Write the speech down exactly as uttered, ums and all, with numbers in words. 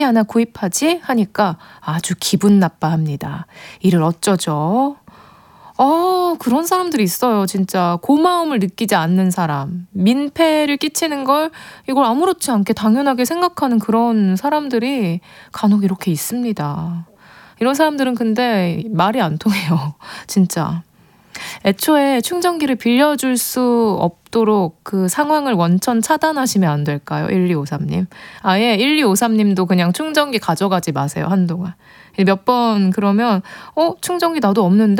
하나 구입하지?" 하니까 아주 기분 나빠합니다. 이를 어쩌죠? 어 그런 사람들이 있어요 진짜. 고마움을 느끼지 않는 사람. 민폐를 끼치는 걸 이걸 아무렇지 않게 당연하게 생각하는 그런 사람들이 간혹 이렇게 있습니다. 이런 사람들은 근데 말이 안 통해요 진짜. 애초에 충전기를 빌려줄 수 없도록 그 상황을 원천 차단하시면 안 될까요? 일이오삼 님. 아예 일이오삼 님도 그냥 충전기 가져가지 마세요 한동안. 몇 번 그러면 "어 충전기 나도 없는데?"